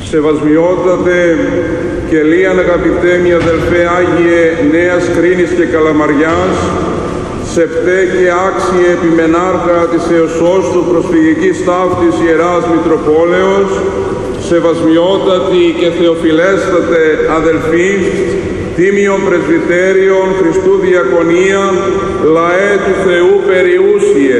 Σεβασμιότατε και λίαν αγαπητέ μη αδελφέ Άγιε Νέας Κρίνης και Καλαμαριάς, σεπτέ και άξιε επιμενάρχα της Εωσός του προσφυγικής ταύτης Ιεράς Μητροπόλεως, σεβασμιότατη και θεοφιλέστατε αδελφοί, τίμιον πρεσβυτέριον Χριστού Διακονία, λαέ του Θεού περιούσιε.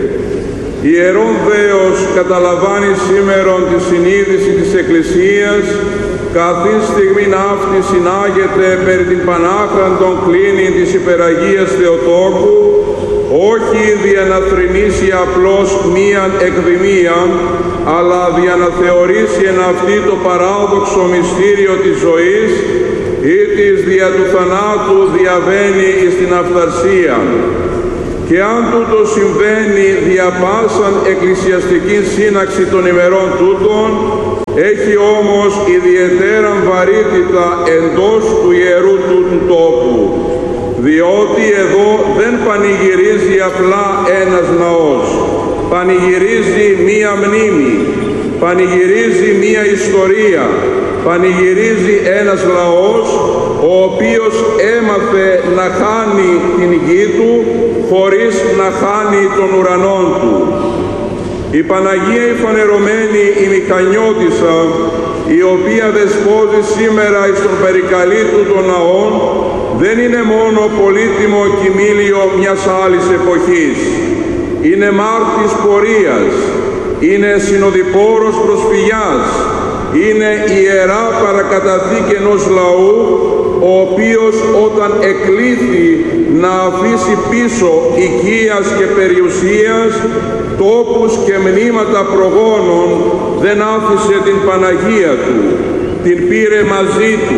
Ιερόν Δέος καταλαμβάνει σήμερον τη συνείδηση της Εκκλησίας, καθή στιγμήν αυτή συνάγεται περί την Πανάχραντον κλίνη της Υπεραγίας Θεοτόκου, όχι δια να θρηνήσει απλώς μίαν εκδημίαν, αλλά δια να θεωρήσει εν αυτή το παράδοξο μυστήριο της ζωής, ή της δια του θανάτου διαβαίνει εις την αυθαρσία. Και αν τούτο συμβαίνει δια πάσαν εκκλησιαστική σύναξη των ημερών τούτων, έχει όμως ιδιαιτέραν βαρύτητα εντός του ιερού τούτου τόπου, διότι εδώ δεν πανηγυρίζει απλά ένας ναός, πανηγυρίζει μία μνήμη, πανηγυρίζει μία ιστορία, πανηγυρίζει ένας λαός ο οποίος έμαθε να χάνει την γη του χωρίς να χάνει τον ουρανόν του. Η Παναγία η φανερωμένη η Μηχανιώτισσα, η οποία δεσπόζει σήμερα εις τον περικαλή του των ναών, δεν είναι μόνο πολύτιμο κοιμήλιο μιας άλλης εποχής. Είναι μάρτης πορείας, είναι συνοδοιπόρος προσφυγιάς, είναι ιερά παρακαταθήκη ενός λαού, ο οποίος όταν εκλήθη να αφήσει πίσω οικίας και περιουσίας, τόπους και μνήματα προγόνων, δεν άφησε την Παναγία του, την πήρε μαζί του.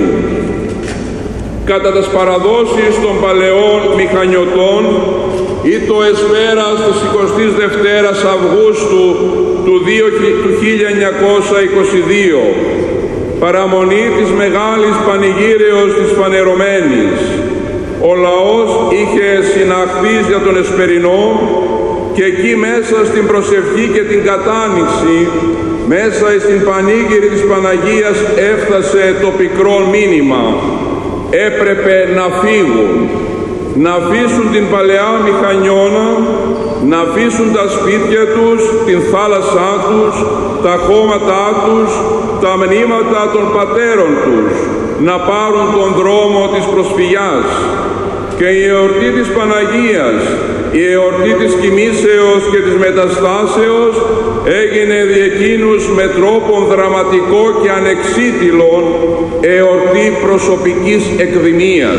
Κατά τις παραδόσεις των παλαιών μηχανιωτών, ή το εσπέρας της 22ης Αυγούστου του 1922, παραμονή της μεγάλης πανηγύρεως της φανερωμένης, ο λαός είχε συναχθεί για τον Εσπερινό και εκεί μέσα στην προσευχή και την κατάνοιξη, μέσα στην πανήγυρη της Παναγίας έφτασε το πικρό μήνυμα. Έπρεπε να φύγουν, να αφήσουν την παλαιά Μηχανιώνα, να αφήσουν τα σπίτια τους, την θάλασσά τους, τα χώματά τους, τα μνήματα των πατέρων τους, να πάρουν τον δρόμο της προσφυγιάς. Και η εορτή της Παναγίας, η εορτή της κοιμήσεως και της μεταστάσεως έγινε δι' εκείνους με τρόπον δραματικό και ανεξίτηλον εορτή προσωπικής εκδημίας.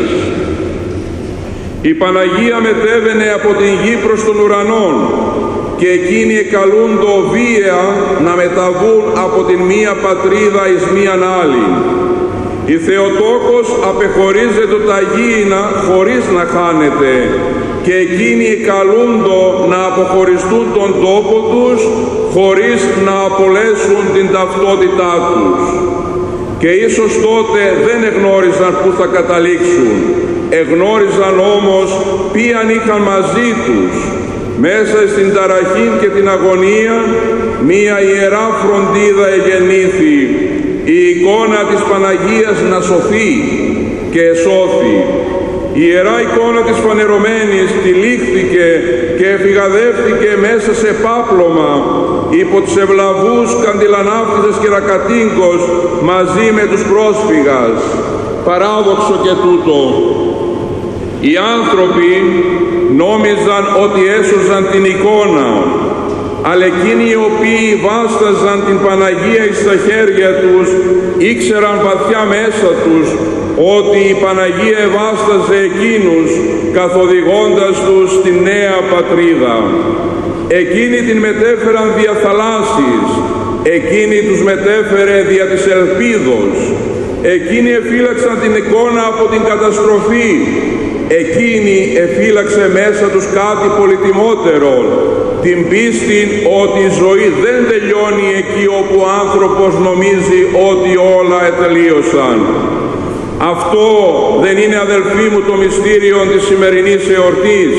Η Παναγία μετέβαινε από την γη προς τον ουρανόν και εκείνοι εκαλούντο βία να μεταβούν από την μία πατρίδα εις μίαν άλλη. Η Θεοτόκος απεχωρίζεται τα γήινα χωρίς να χάνεται και εκείνοι καλούντο να αποχωριστούν τον τόπο τους χωρίς να απολέσουν την ταυτότητά τους. Και ίσως τότε δεν εγνώριζαν πού θα καταλήξουν, εγνώριζαν όμως ποιαν είχαν μαζί τους. Μέσα στην ταραχή και την αγωνία μία ιερά φροντίδα εγεννήθη, η εικόνα της Παναγίας να σωθεί και εσώθη. Η ιερά εικόνα της φανερωμένης τυλίχθηκε και εφηγαδεύτηκε μέσα σε πάπλωμα υπό τους ευλαβούς καντιλανάφτισες και ρακατίνκος μαζί με τους πρόσφυγας. Παράδοξο και τούτο. Οι άνθρωποι νόμιζαν ότι έσωζαν την εικόνα, αλλά εκείνοι οι οποίοι βάσταζαν την Παναγία εις τα χέρια τους ήξεραν βαθιά μέσα τους ότι η Παναγία ευάσταζε εκείνους καθοδηγώντας τους στη νέα πατρίδα. Εκείνοι την μετέφεραν δια θαλάσσης, εκείνοι τους μετέφερε δια της ελπίδος, εκείνοι εφύλαξαν την εικόνα από την καταστροφή, εκείνη εφύλαξε μέσα τους κάτι πολυτιμότερο, την πίστη ότι η ζωή δεν τελειώνει εκεί όπου ο άνθρωπος νομίζει ότι όλα ετελείωσαν. Αυτό δεν είναι, αδελφοί μου, το μυστήριο της σημερινής εορτής,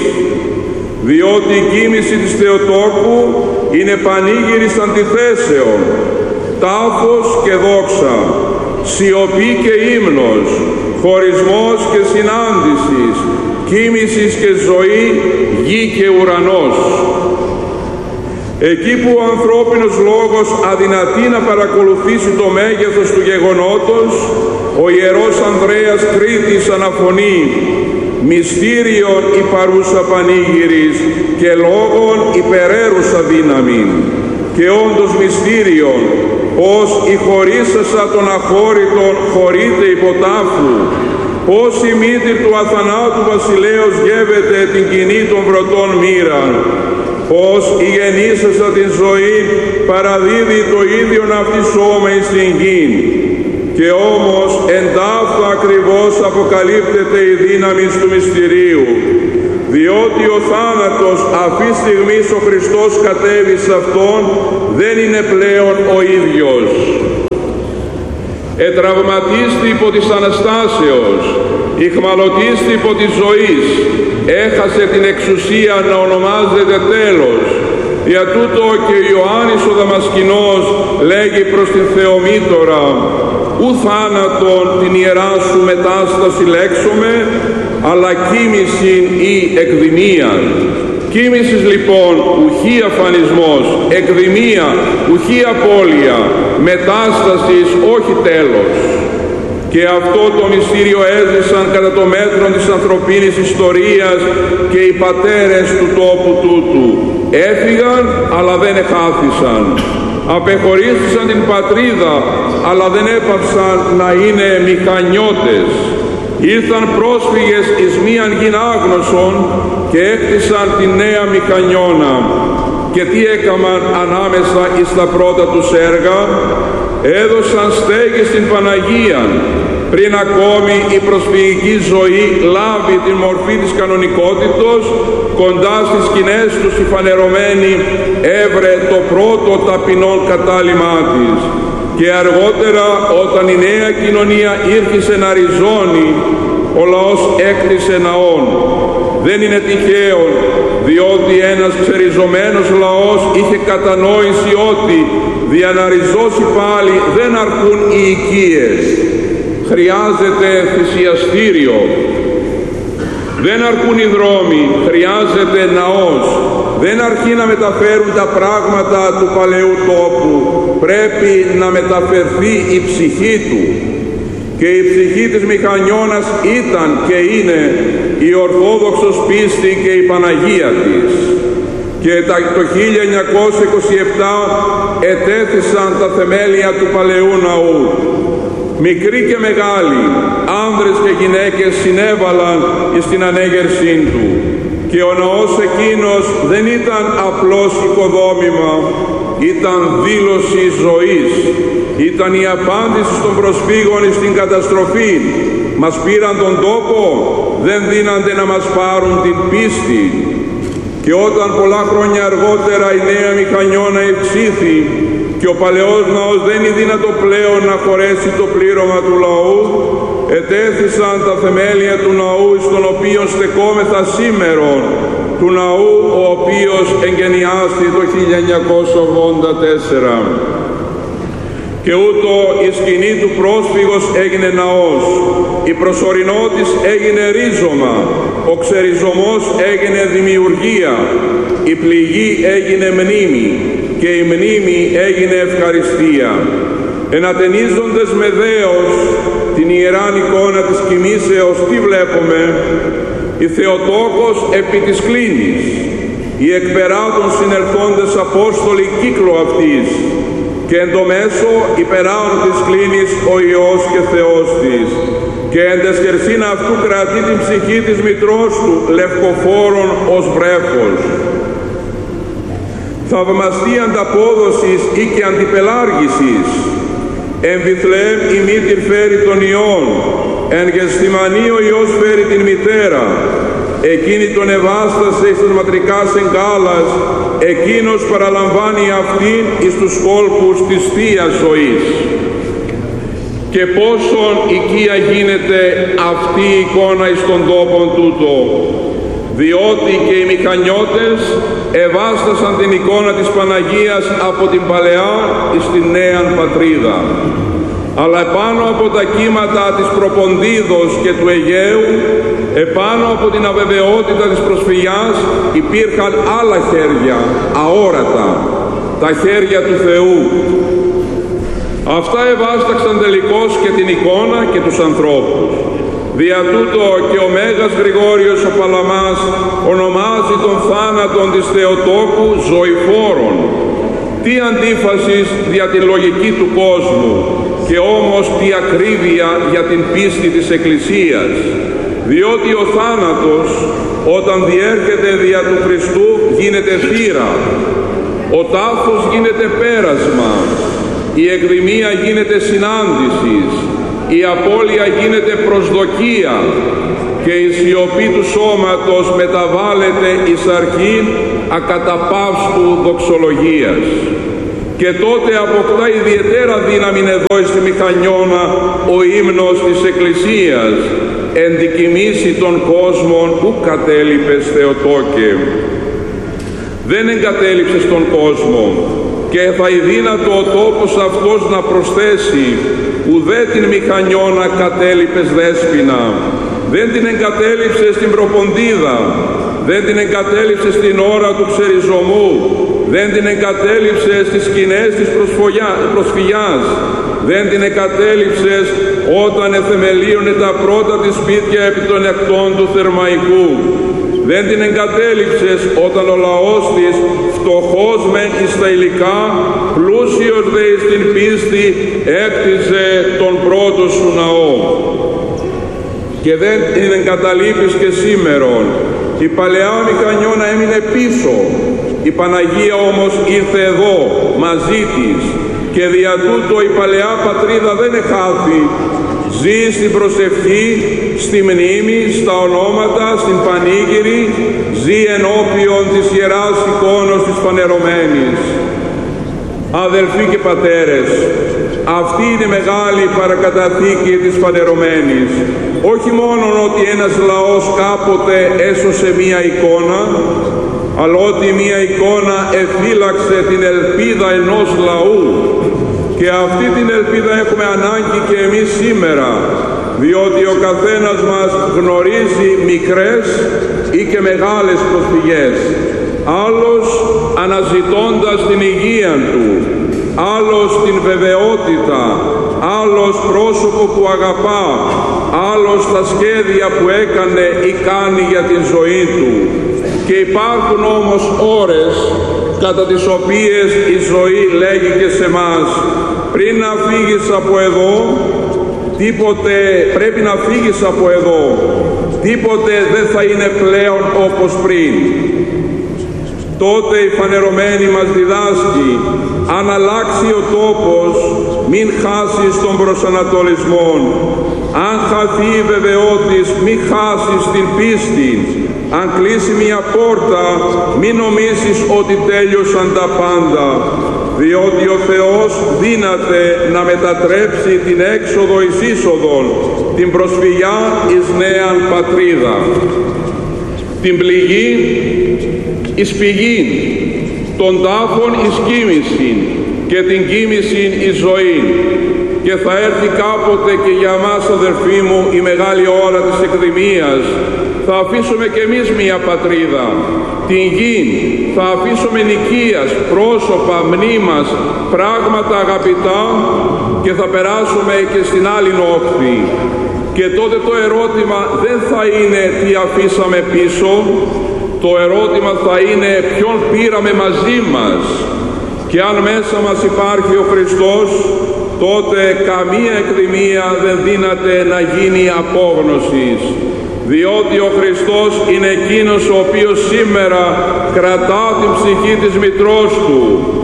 διότι η κοίμηση της Θεοτόκου είναι πανήγυρης αντιθέσεων. τάφος και δόξα, σιωπή και ύμνος, χωρισμός και συνάντησης, κοίμησης και ζωή, γη και ουρανός. Εκεί που ο ανθρώπινος λόγος αδυνατεί να παρακολουθήσει το μέγεθος του γεγονότος, ο Ιερός Ανδρέας Κρήτης αναφωνεί «Μυστήριον η παρούσα πανήγυρης και λόγων υπεραίρουσα δύναμη». Και όντως μυστήριον, πως η χωρίσασα των αχώρητων χωρείται υποτάφου, πως η μύτη του αθανάτου βασιλέως γεύεται την κοινή των βρωτών μοίραν, πως η γεννήσασα την ζωή παραδίδει το ίδιον αυτή σώμα εις την γην. Και όμως εν ταύτο ακριβώς αποκαλύπτεται η δύναμη του μυστηρίου, διότι ο θάνατος αυτή στιγμής ο Χριστός κατέβη σε Αυτόν δεν είναι πλέον ο ίδιος. Ετραυματίστη υπό της Αναστάσεως, ηχμαλωτίστη υπό της ζωής, έχασε την εξουσία να ονομάζεται τέλος. Δια τούτο και ο Ιωάννης ο Δαμασκηνός λέγει προς την Θεομήτωρα «Ου θάνατον την ιερά σου μετάσταση λέξομαι, αλλά κοίμησιν ή εκδημίαν». Κοίμησης λοιπόν ουχή αφανισμός, εκδημία ουχή απώλεια, μετάστασης όχι τέλος. Και αυτό το μυστήριο έζησαν κατά το μέτρο της ανθρωπίνης ιστορίας και οι πατέρες του τόπου τούτου. Έφυγαν αλλά δεν εχάθησαν. Απεχωρίστησαν την πατρίδα αλλά δεν έπαυσαν να είναι μηχανιώτες. Ήρθαν πρόσφυγες εις μίαν γην άγνωσον και έκτισαν τη νέα μηχανιώνα. Και τι έκαμαν ανάμεσα εις τα πρώτα τους έργα? Έδωσαν στέγη στην Παναγία, πριν ακόμη η προσφυγική ζωή λάβει την μορφή της κανονικότητος, κοντά στις σκηνές τους η φανερωμένη έβρε το πρώτο ταπεινόν κατάλημά της. Και αργότερα όταν η νέα κοινωνία ήρχισε να ριζώνει, ο λαός έκτισε ναόν. Δεν είναι τυχαίο, διότι ένας ξεριζωμένος λαός είχε κατανόηση ότι δια να ριζώσει πάλι δεν αρκούν οι οικίες. Χρειάζεται θυσιαστήριο. Δεν αρκούν οι δρόμοι, χρειάζεται ναός. Δεν αρκεί να μεταφέρουν τα πράγματα του παλαιού τόπου, πρέπει να μεταφερθεί η ψυχή του. Και η ψυχή της μηχανιώνας ήταν και είναι η Ορθόδοξος πίστη και η Παναγία της. Και το 1927 ετέθησαν τα θεμέλια του παλαιού ναού. Μικροί και μεγάλοι, άνδρες και γυναίκες συνέβαλαν στην ανέγερσή του. Και ο ναός εκείνος δεν ήταν απλώς οικοδόμημα, ήταν δήλωση ζωής. Ήταν η απάντηση των προσφύγων στην καταστροφή. Μας πήραν τον τόπο, δεν δίνανται να μας πάρουν την πίστη. Και όταν πολλά χρόνια αργότερα η νέα μηχανιώνα ευξήθη και ο παλαιός ναός δεν είναι δυνατό πλέον να χωρέσει το πλήρωμα του λαού, ετέθησαν τα θεμέλια του ναού στον οποίο στεκόμεθα σήμερον, του ναού ο οποίος εγκαινιάστη το 1984. Και ούτω η σκηνή του πρόσφυγος έγινε ναός, η προσωρινότης έγινε ρίζωμα, ο ξεριζωμός έγινε δημιουργία, η πληγή έγινε μνήμη και η μνήμη έγινε ευχαριστία. Ενατενίζοντας με δέος την ιεράν εικόνα της κοιμήσεως, τι βλέπουμε? Η Θεοτόκος επί της κλίνης, οι εκπεράτων συνελθόντες Απόστολοι κύκλο αυτής, και εν το μέσο υπεράων της κλίνης ο Υιός και Θεός της, και εν τεσχερσίν αυτού κρατεί την ψυχή της μητρός του, λευκοφόρον ως βρέφος. Θαυμαστή ανταπόδοσης ή και αντιπελάργησης, εν Βιθλεέμ η μήτηρ φέρει τον Υιόν, εν Γεσθημανή ο Υιός φέρει την μητέρα, εκείνη τον ευάστασε εις τας ματρικάς εγκάλας, εκείνος παραλαμβάνει αυτήν εις τους κόλπους της Θείας ζωής. Και πόσον οικία γίνεται αυτή η εικόνα εις τον τόπον τούτο, διότι και οι μηχανιώτες εβάστασαν την εικόνα της Παναγίας από την παλαιά στη νέα πατρίδα. Αλλά επάνω από τα κύματα της Προπονδίδος και του Αιγαίου, επάνω από την αβεβαιότητα της προσφυγιάς, υπήρχαν άλλα χέρια, αόρατα, τα χέρια του Θεού. Αυτά εβάσταξαν τελικώς και την εικόνα και τους ανθρώπους. Δια τούτο και ο Μέγας Γρηγόριος ο Παλαμάς ονομάζει τον θάνατον της Θεοτόκου ζωηφόρον. Τι αντίφασης δια την λογική του κόσμου και όμως τι ακρίβεια για την πίστη της Εκκλησίας. Διότι ο θάνατος όταν διέρχεται δια του Χριστού γίνεται θύρα, ο τάφος γίνεται πέρασμα, η εκδημία γίνεται συνάντησης, η απώλεια γίνεται προσδοκία και η σιωπή του σώματος μεταβάλλεται εις αρχήν ακαταπαύστου δοξολογίας. Και τότε αποκτά ιδιαίτερα δύναμη εδώ στη Μηχανιώνα ο ύμνος της Εκκλησίας, «Ενδικοιμήσει των κόσμων ου κατέλειπες Θεοτόκε». Δεν εγκατέλειψες τον κόσμο και θα ειδύνατο ο τόπος αυτός να προσθέσει ουδέ την Μηχανιώνα κατέλειπες Δέσποινα. Δεν την εγκατέλειψες στην Προπονδίδα, δεν την εγκατέλειψες στην ώρα του ξεριζωμού, δεν την εγκατέλειψες στις σκηνές της προσφυγιάς, δεν την εγκατέλειψες όταν εθεμελίωνε τα πρώτα της σπίτια επί των ακτών του Θερμαϊκού. Δεν την εγκατέλειψες όταν ο λαός της, φτωχός μεν εις τα υλικά, πλούσιος δε εις την πίστη, έκτιζε τον πρώτο σου ναό. Και δεν την εγκαταλείπεις και σήμερον. Η παλαιά Μηχανιώνα έμεινε πίσω, η Παναγία όμως ήρθε εδώ μαζί της και δια τούτο η παλαιά πατρίδα δεν εχάθη. Ζει στην προσευχή, στη μνήμη, στα ονόματα, στην πανήγυρη, ζει ενώπιον της Ιεράς εικόνος της φανερωμένης. Αδελφοί και πατέρες, αυτή είναι η μεγάλη παρακαταθήκη της φανερωμένης. Όχι μόνο ότι ένας λαός κάποτε έσωσε μία εικόνα, αλλά ότι μία εικόνα εφύλαξε την ελπίδα ενός λαού. Και αυτή την ελπίδα έχουμε ανάγκη και εμείς σήμερα, διότι ο καθένας μας γνωρίζει μικρές ή και μεγάλες προσφυγές. Άλλος αναζητώντας την υγεία του, άλλος την βεβαιότητα, άλλος πρόσωπο που αγαπά, άλλος τα σχέδια που έκανε ή κάνει για την ζωή του. Και υπάρχουν όμως ώρες κατά τις οποίες η ζωή λέγει και σε μας, πριν να φύγεις από εδώ, τίποτε πρέπει να φύγεις από εδώ, τίποτε δεν θα είναι πλέον όπως πριν. Τότε η φανερωμένη μας διδάσκει, αν αλλάξει ο τόπος, μην χάσεις τον προσανατολισμό. Αν χαθεί η βεβαιότης, μην χάσεις την πίστη. Αν κλείσει μια πόρτα, μην νομίσεις ότι τέλειωσαν τα πάντα, διότι ο Θεός δύναται να μετατρέψει την έξοδο εις είσοδον, την προσφυγιά εις νέαν πατρίδα, την πληγή εις πηγήν, των τάφων εις κοίμησιν και την κοίμησιν εις ζωήν. Και θα έρθει κάποτε και για μας, αδερφοί μου, η μεγάλη ώρα της εκδημίας. Θα αφήσουμε κι εμείς μια πατρίδα, την γη, θα αφήσουμε νοικίας, πρόσωπα, μνήμας, πράγματα αγαπητά και θα περάσουμε και στην άλλη όχθη. Και τότε το ερώτημα δεν θα είναι τι αφήσαμε πίσω, το ερώτημα θα είναι ποιον πήραμε μαζί μας. Και αν μέσα μας υπάρχει ο Χριστός, τότε καμία εκδημία δεν δύναται να γίνει απόγνωσης. Διότι ο Χριστός είναι εκείνος ο οποίος σήμερα κρατά την ψυχή της μητρός του.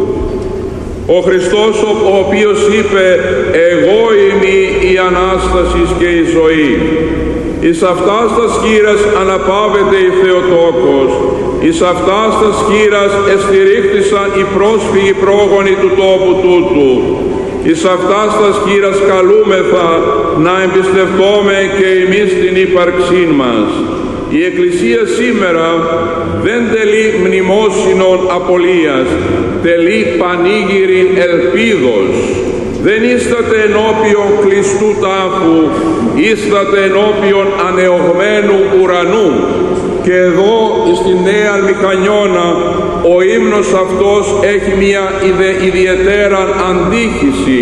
Ο Χριστός ο οποίος είπε «Εγώ είμαι η Ανάστασης και η ζωή». Εις αυτάς τα σκύρας αναπαύεται η Θεοτόκος. Εις αυτάς τα σκύρας εστηρίχθησαν οι πρόσφυγοι πρόγονοι του τόπου τούτου. Εις αυτάς τα σκύρας καλούμεθα να εμπιστευτούμε και εμείς την ύπαρξή μας. η Εκκλησία σήμερα δεν τελεί μνημόσυνον απολίας, τελεί πανήγυριν ελπίδος. Δεν ίσταται ενώπιον κλειστού τάφου, ίσταται ενώπιον ανεωγμένου ουρανού. Και εδώ στη Νέα Μηχανιώνα ο ύμνος αυτός έχει μια ιδιαίτερα αντίχηση,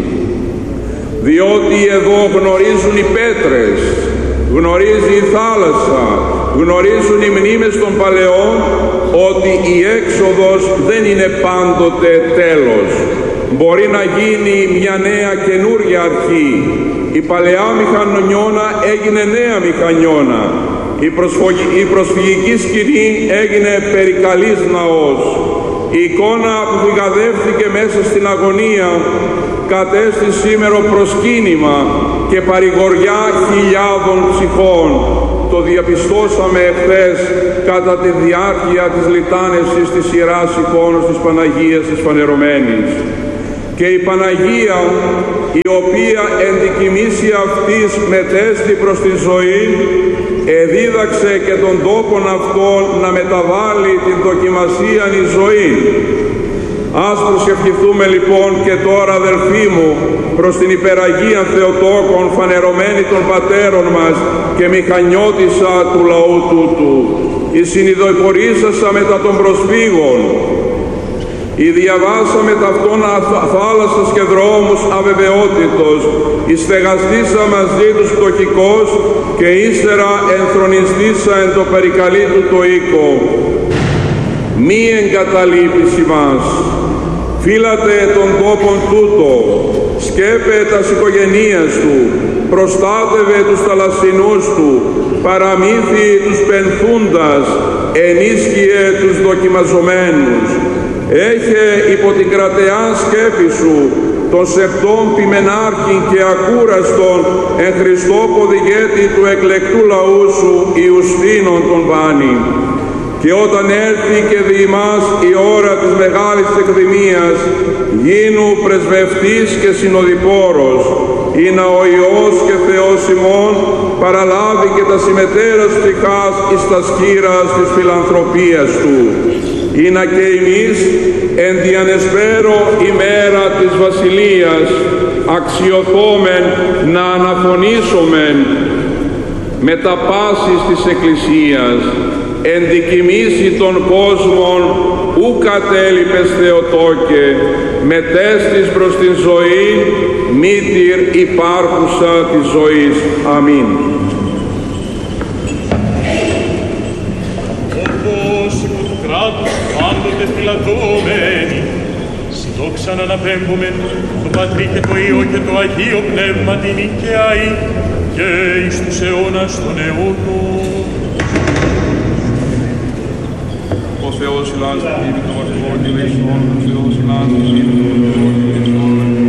διότι εδώ γνωρίζουν οι πέτρες, γνωρίζει η θάλασσα, γνωρίζουν οι μνήμες των παλαιών ότι η έξοδος δεν είναι πάντοτε τέλος. Μπορεί να γίνει μια νέα καινούρια αρχή. Η παλαιά Μηχανιώνα έγινε Νέα Μηχανιώνα. Η προσφυγική σκηνή έγινε περικαλής ναός. Η εικόνα που φυγαδεύτηκε μέσα στην αγωνία κατέστη σήμερα προσκύνημα και παρηγοριά χιλιάδων ψυχών. Το διαπιστώσαμε εχθές κατά τη διάρκεια της λιτάνευσης της Ιεράς εικόνος της Παναγίας της Φανερωμένης. Και η Παναγία, η οποία εν τη κοιμήσια αυτής μετέστη προς τη ζωή, εδίδαξε και τον τόπον αυτόν να μεταβάλει την δοκιμασίαν η ζωή. Ας προσευχηθούμε λοιπόν και τώρα, αδελφοί μου, προς την υπεραγία Θεοτόκον φανερωμένη των πατέρων μας και μηχανιώτισσα του λαού τούτου, η συνειδοϋπορήσασα μετά των προσφύγων, η διαβάσαμε ταυτόν θάλασσας και δρόμους αβεβαιότητος, η στεγαστήσα μαζί τους πτωχικός και ύστερα ενθρονιστήσα εν το περικαλή του το οίκο. Μη εγκαταλείπεις ημάς, φύλατε τον τόπον τούτο, σκέπε τας οικογενείας του, προστάτευε τους θαλασσινούς του, παραμύθι τους πενθούντας, ενίσχυε τους δοκιμαζομένους. Έχε υπό την κρατεά σκέπη σου τον σεπτόν ποιμενάρχην και ακούραστον εν Χριστώ ποδηγέτη του εκλεκτού λαού σου Ιουστίνων τον Βάνη. Και όταν έρθει και δι' ημάς η ώρα της μεγάλης εκδημίας, γίνου πρεσβευτής και συνοδοιπόρος, ή να ο Υιός και Θεός ημών παραλάβει και τα συμμετέρας ψυχάς εις τα σκύρας της φιλανθρωπίας του. Ή να και εμείς εν διανεσπέρω ημέρα της Βασιλείας αξιοθόμεν να αναφωνήσομεν με τα πάσης της Εκκλησίας, ενδικημίσει των κόσμων ου κατέλειπες Θεοτόκε, μετέστης προς την ζωή, μήτηρ υπάρχουσα της ζωής. Αμήν. Όπως υπό του κράτους πάντοτε φυλατώμενοι, συντόξαν αναπέμπομεν το Πατρί και το Υιό και το Αγίο Πνεύμα την οικαιαή και εις τους αιώνας των αιώνων. Ο Θεός ηλάς, ο Θεός ηλάς, ο Θεός ηλάς, ο Θεός ηλάς,